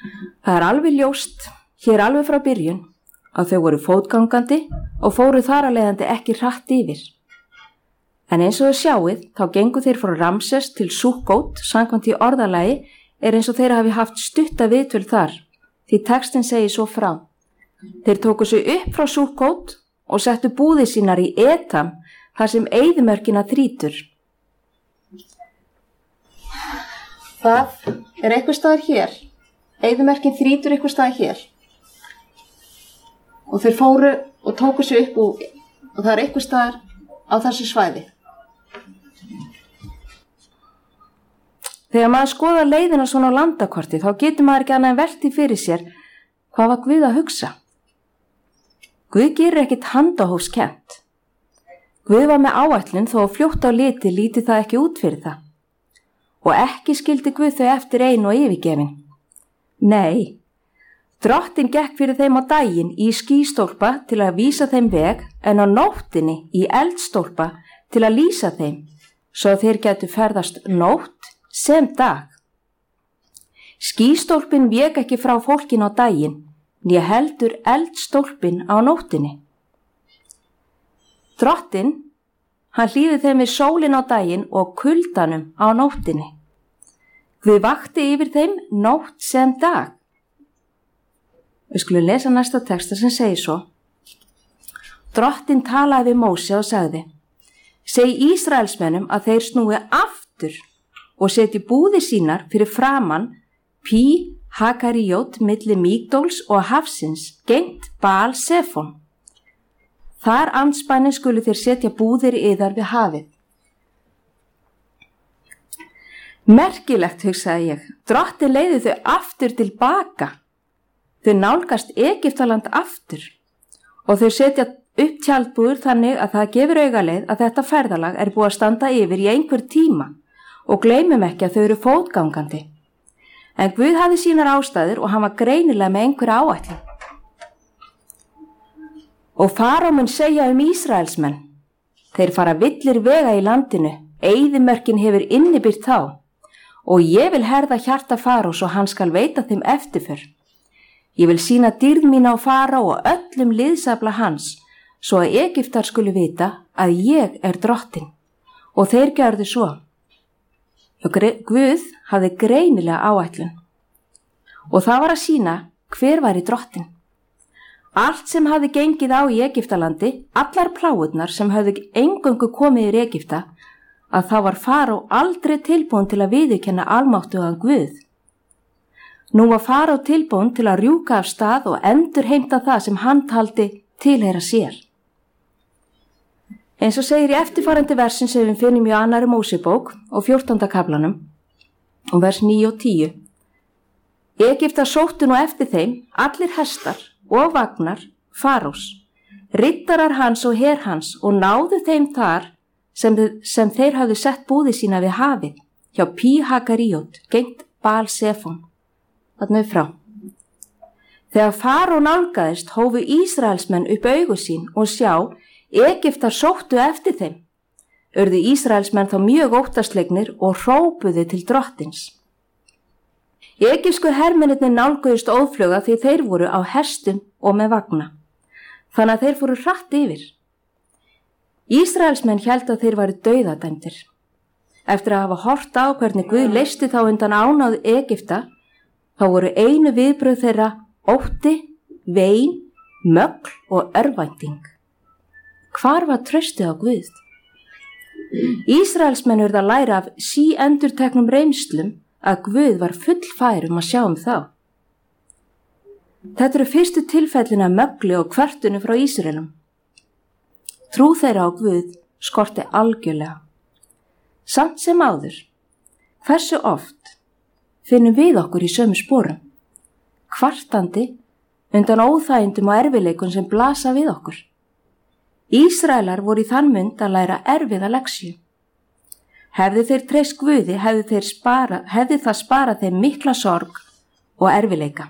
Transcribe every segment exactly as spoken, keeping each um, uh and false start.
Það er alveg ljóst, hér alveg frá byrjun, að þau voru fótgangandi og fóru þar að leiðandi ekki hratt yfir. En eins og þau sjáið, þá gengu þeir frá Ramses til Sukkot, samkvæmt í orðalagi, er eins og þeir hafi haft stutta viðtöl þar, því textin segir svo frá. Þeir tóku sig upp frá Sukkot og settu búðir sínar í Etam, þar sem eyðimörkina þrýtur. Það er einhver staðar hér. Eyðimörkin þrýtur einhver staðar hér. Og þeir fóru og tóku sig upp og, og það er einhver staðar á þessu svæði. Þegar maður skoða leiðina svona á landakorti, þá getur maður ekki annað en velti fyrir sér hvað var Guð að hugsa. Guð gerir ekkit handahófskennt. Guð var með áætlun þó að fljótt á liti líti það ekki út fyrir það. Og ekki skildi Guð þau eftir ein og yfirgefin. Nei, Drottinn gekk fyrir þeim á daginn í skýstólpa til að vísa þeim veg, en á nóttinni í eldstólpa til að lýsa þeim, svo að þeir gætu ferðast nótt sem dag. Skýstólpin vék ekki frá fólkin á daginn, né heldur eldstólpin á nóttinni. Drottinn, hann hlýði þeim við sólin á daginn og kuldanum á nóttinni. Guð vakti yfir þeim nótt sem dag. Við skulum lesa næsta texta sem segir svo. Drottinn talaði við Móse og sagði: Segi Ísraelsmennum að þeir snúi aftur og setji búðir sínar fyrir framan Pí Hakaríot milli Mígdóls og hafsins gengt Baal Sefon. Þar andspænis skulu þeir setja búðir yðar við hafið. Merkilegt, hugsaði ég. Drottinn leiði þau aftur tilbaka. Þau nálgast Egyptaland aftur og þau setja upp tjaldbúður þannig að það gefur augaleið að þetta ferðalag er búið að standa yfir í einhver tíma og gleymum ekki að þau eru fótgangandi. En Guð hafði sínar ástæður og hann var greinilega með einhverja áætlun. Og Faró mun segja um Ísraelsmenn: Þeir fara villir vega í landinu, eyðimörkin hefur innibyrt þá, og ég vil herða hjarta Farós og hann skal veita þeim eftirför. Ég vil sýna dýrð mín á Faró og öllum liðsafla hans, svo að Egyptar skulu vita að ég er Drottinn. Og þeir gjörðu svo. Guð hafði greinilega áætlun. Og það var að sýna hver væri Drottinn. Allt sem hafði gengið á í Egyptalandi, allar pláurnar sem hafði eingöngu komið í Egypta, að þá var Faró aldrei tilbúin til að viðurkenna almáttugan Guð. Nú var Faró tilbúin til að rjúka af stað og endurheimta það sem hann taldi tilheyra sér. Eins og segir í eftirfarandi versin sem við finnum í annarri Mósebók og fjórtánda kaflanum, og vers níu og tíu. Egyptar sóttu nú eftir þeim allir hestar og vagnar Farós, riddarar hans og her hans, og náðu þeim þar sem, sem þeir hafðu sett búði sína við hafið, hjá Pí Hakaríot, gengt Baal Sefon. Þarna við frá. Þegar Faró nálgaðist hófu Ísraelsmenn upp augu sín og sjá, Egyptar sóttu eftir þeim. Urðu Ísraelsmenn þá mjög óttaslegnir og hrópuðu til Drottins. Egypsku hermennirnir nálguðust óðfluga því þeir voru á hestum og með vagna. Þannig að þeir fóru hratt yfir. Ísraelsmenn héldu að þeir væru dauðadæmdir. Eftir að hafa hort á hvernig Guð leysti þá undan ánáð Egypta, þá voru einu viðbrögð þeirra ótti, vein, mögl og örvænting. Hvar var traustið á Guð? Ísraelsmenn urðu að læra af síendurteknum reynslum að Guð var fullfær um að sjá um þá. Þetta eru fyrstu tilfellin af mögli og kvörtunu frá Ísraelum. Trú þeirra á Guð skorti algjörlega. Samt sem áður, hversu oft finnum við okkur í sömu sporum, kvartandi undan óþægindum og erfiðleikum sem blasa við okkur. Ísraelar voru í þann mund að læra erfiða leksju. Hefði þeir treyst Guði, hefði, þeir spara, hefði það sparað þeim mikla sorg og erfiðleika.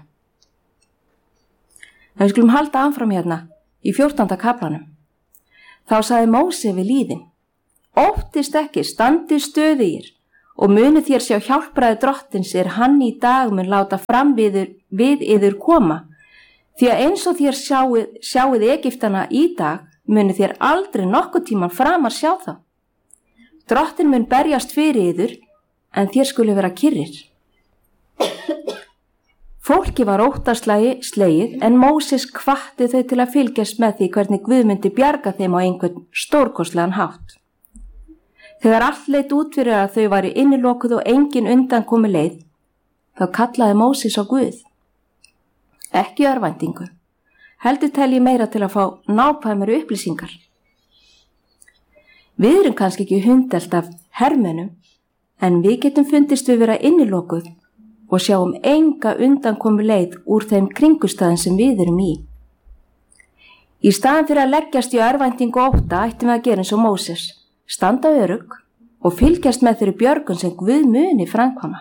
En við skulum halda áfram hérna í fjórtánda kaflanum. Þá sagði Móse við lýðin: Óttist ekki, standið stöðugir og muni þér sjá hjálpræði drottins er hann í dag mun láta fram við, við yður koma, því að eins og þér sjáið, sjáið Egyptana í dag, muni þér aldrei nokkuð tíman framar sjá þá. Drottin mun berjast fyrir yður, en þér skuli vera kyrrir. Fólki var óttaslegið slegið, en Móses hvatti þau til að fylgjast með því hvernig Guð myndi bjarga þeim á einhvern stórkostlegan hátt. Þegar allt leit út fyrir að þau væri innilokuð og engin undan komi leið, þá kallaði Móses á Guð. Ekki örvæntingu, heldur telji meira til að fá nákvæmari upplýsingar. Við erum kannski ekki hundelt af hermennum, en við getum fundist við vera innilokuð og sjáum enga undankomu leið úr þeim kringustæðin sem við erum í. Í staðan fyrir að leggjast í örvæntingu og ótta ættum við að gera eins og Móses, standa örugg og fylgjast með þeirri björgun sem Guð muni framkvæma.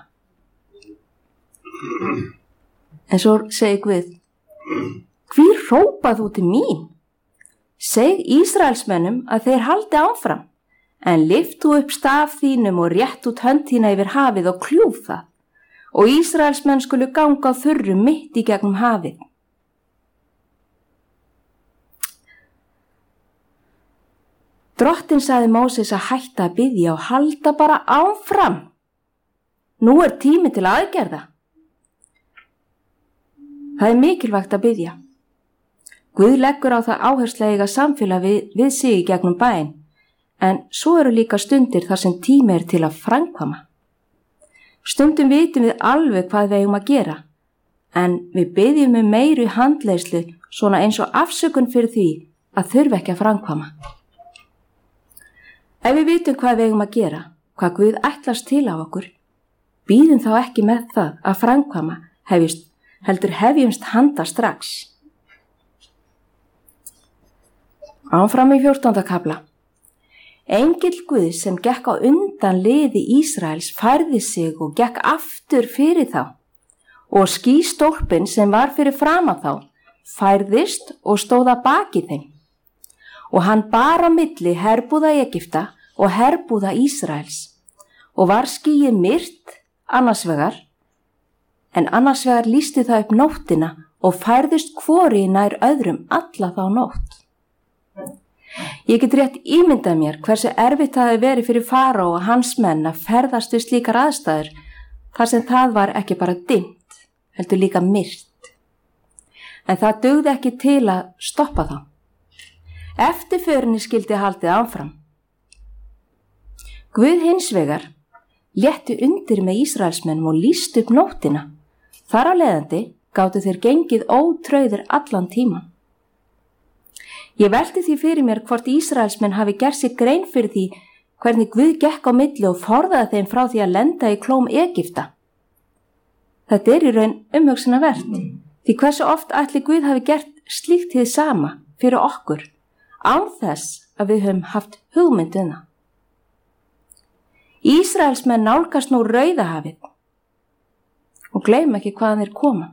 En svo segi Guð, hví hrópað þú til mín? Seg Ísraelsmönnum að þeir haldi áfram, en lyft þú upp staf þínum og rétt út hönd þína yfir hafið og kljúf það, og Ísraelsmenn skulu ganga á þurru mitt í gegnum hafið. Drottinn sagði Móses að hætta að biðja og halda bara áfram. Nú er tími til aðgerða. Það er mikilvægt að biðja. Guð leggur á það áherslu að eiga samfélag við, við sig í gegnum bæinn, en svo eru líka stundir þar sem tími er til að framkvæma. Stundum vitum við alveg hvað við eigum að gera, en við biðjum með meiri handleiðslu svona eins og afsökun fyrir því að þurfa ekki að framkvæma. Ef við vitum hvað við eigum að gera, hvað Guð ætlast til á okkur, bíðum þá ekki með það að framkvæma, hefjumst, heldur hefjumst handa strax. Áfram í fjórtánda kafla. Engill Guðs sem gekk á undan liði Ísraels færði sig og gekk aftur fyrir þá, og skýstólpinn sem var fyrir framan þá færðist og stóð að baki þeim. Og hann bar á milli herbúða Egypta og herbúða Ísraels, og var skýið myrt annars vegar, en annars vegar lýsti það upp nóttina og færðist hvori nær öðrum alla þá nótt. Ég get rétt ímyndað mér hversu erfitt það hefði verið fyrir Faraó og hans menn að ferðast við slíkar aðstæður, þar sem það var ekki bara dimmt, heldur líka myrt. En það dugði ekki til að stoppa þá. Eftirförinni skildi haldið áfram. Guð hins vegar létti undir með Ísraelsmennum og lýsti upp nóttina. Þar af leiðandi gátu þeir gengið ótrauðir allan tíman. Ég velti því fyrir mér hvort Ísraelsmenn hafi gert sér grein fyrir því hvernig Guð gekk á milli og forðaði þeim frá því að lenda í klóm Egypta. Þetta er í raun umhugsunarvert, því hversu oft ætli Guð hafi gert slíkt hið sama fyrir okkur, án þess að við höfum haft hugmynd um það. Ísraelsmenn nálgast nú Rauðahafið og gleym ekki hvaðan þeir koma.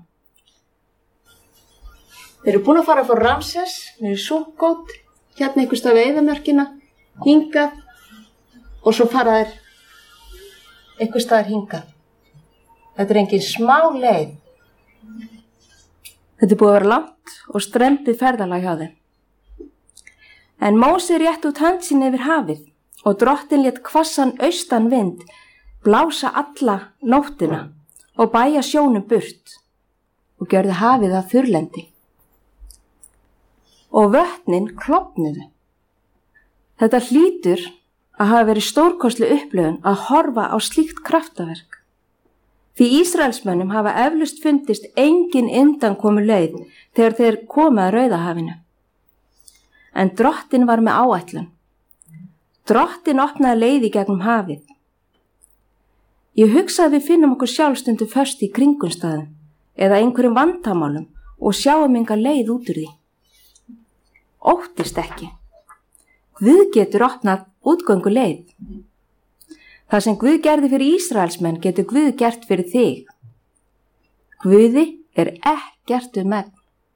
Þeir eru búin að fara frá Ramses, þeir eru Sukkot, hérna einhvers stað við eyðimörkina, hingað og svo fara þeir einhvers staðar hingað. Þetta er engin smá leið. Þetta er búið að vera langt og strembið ferðalag hjá þeim. En Móse rétt út hönd sín yfir hafið og Drottinn lét hvassan austan vind blása alla nóttina og bæja sjónum burt og gjörði hafið að þurrlendi. Og vötnin klofnuðu. Þetta hlýtur að hafa verið stórkostleg upplifun að horfa á slíkt kraftaverk. Því Ísraelsmönnum hafa eflaust fundist engin undankomu leið þegar þeir komu að Rauðahafinu. En Drottinn var með áætlun. Drottinn opnaði leið í gegnum hafið. Ég hugsa að við finnum okkur sjálfstundu föst í kringumstæðum eða einhverjum vandamálum og sjáum enga leið út úr því. Óttist ekki. Guð getur opnað útgöngu leið. Það sem Guð gerði fyrir Ísraelsmenn getur Guð gert fyrir þig. Guði er ekkert um megn.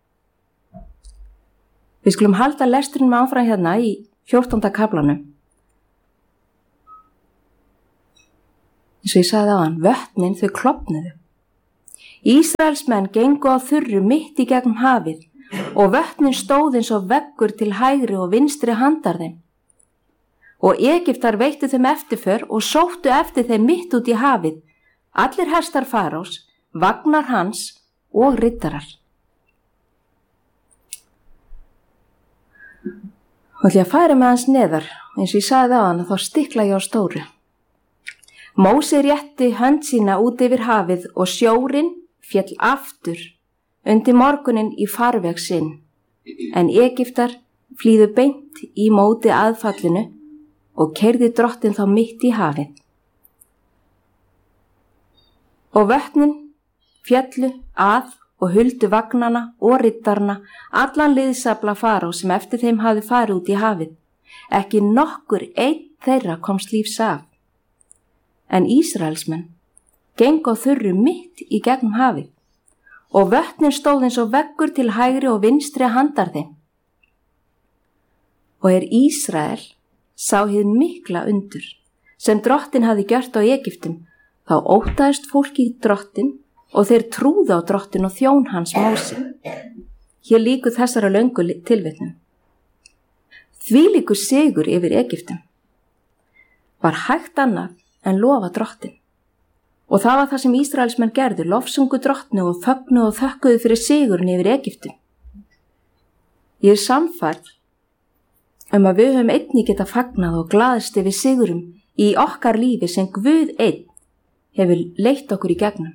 Við skulum halda lesturinn áfram hérna í fjórtánda kaflanum. Eins og ég sagði á hann, vötnin þau klofnuðu. Ísraelsmenn gengu á þurru mitt í gegnum hafið og vötnin stóð eins og veggur til hægri og vinstri handar þeim. Og Egyptar veittu þeim eftirför og sóttu eftir þeim mitt út í hafið, allir hestar Faraós, vagnar hans og riddarar. Og ætla ég að færa með hans neðar, eins og ég sagði á hann að þá stikla ég á stóru. Móse rétti hönd sína út yfir hafið og sjórinn féll aftur undir morgunin í farveg sinn, en Egyptar flýðu beint í móti aðfallinu og keyrði Drottinn þá mitt í hafið. Og vötnin féllu að og huldu vagnana og riddarana, allan liðsafla Faraós sem eftir þeim hafði farið út í hafið. Ekki nokkur einn þeirra komst lífs af. En Ísraelsmenn gengu á þurru mitt í gegnum hafið og vötnin stóð eins og veggur til hægri og vinstri handar þeim. Og er Ísrael sá hið mikla undur sem Drottinn hafði gjört á Egyptum, þá óttaðist fólkið Drottinn og þeir trúðu á Drottinn og þjón hans Móse. Hér líkur þessara löngu tilvitnum. Þvílíkur sigur yfir Egyptum. Var hægt annað en lofa Drottinn. Og það var það sem Ísraelsmenn gerðu, lofsungu Drottni og fögnu og þökkuðu fyrir sigurinn yfir Egyptum. Ég er sannfærð um að við höfum einnig geta fagnað og glaðst yfir sigurum í okkar lífi sem Guð einn hefur leitt okkur í gegnum.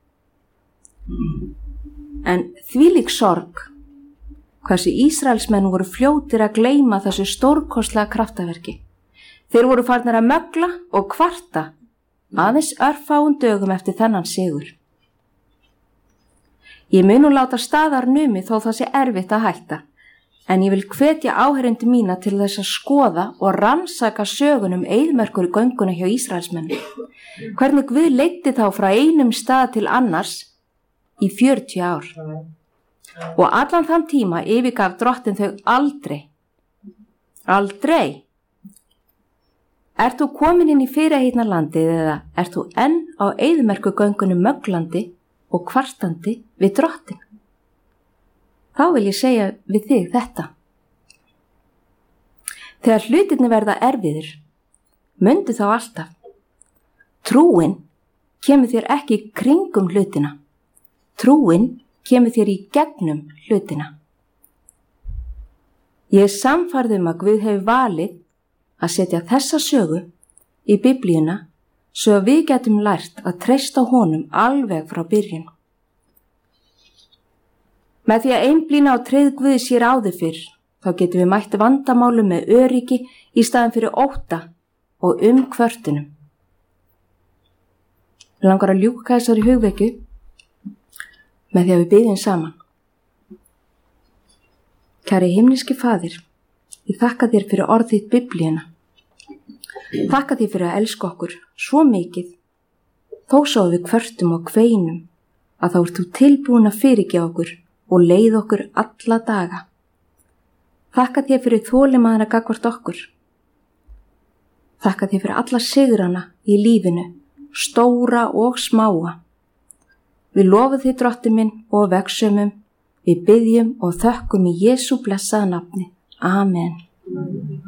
En þvílík sorg, hversu Ísraelsmenn voru fljótir að gleyma þessu stórkostlega kraftaverki. Þeir voru farnir að mögla og kvarta aðeins örfáum dögum eftir þennan sigur. Ég mun nú láta staðar numið þó það sé erfitt að hætta, en ég vil hvetja áheyrendur mína til þess að skoða og rannsaka sögunum eyðimerkur í gönguna hjá Ísraelsmennum. Hvernig Guð leiddi þá frá einum stað til annars í fjörutíu ár. Og allan þann tíma yfirgaf Drottinn þau aldrei. Aldrei. Ert þú komin inn í fyrirheitna landið eða ert þú enn á eyðimerkurgöngunum möglandi og kvartandi við Drottinn? Þá vil ég segja við þig þetta. Þegar hlutirnir verða erfiðir, mundu þá alltaf. Trúin kemur þér ekki kringum hlutina. Trúin kemur þér í gegnum hlutina. Ég er sannfærð um að Guð hefur valið að setja þessa sögu í Biblíuna svo að við getum lært að treysta honum alveg frá byrjun. Með því að einblína á tryggð Guðs sér áður fyrr, þá getum við mætt vandamálu með öryggi í staðin fyrir ótta og umkvörtunum. Við langar að ljúka þessari hugvekju með því að við biðjum saman. Kæri himneski Faðir, ég þakka þér fyrir orð þitt Biblíuna. Þakka þér fyrir að elska okkur svo mikið, þó svo við kvörtum og kveinum, að þá ert þú tilbúin að fyrirgefa okkur og leið okkur alla daga. Þakka þér fyrir þolinmæðina gagnvart okkur. Þakka þér fyrir alla sigrana í lífinu, stóra og smáa. Við lofum þig, Drottinn minn, og vegsumum, við biðjum og þökkum í Jesú blessaða nafni. Amen.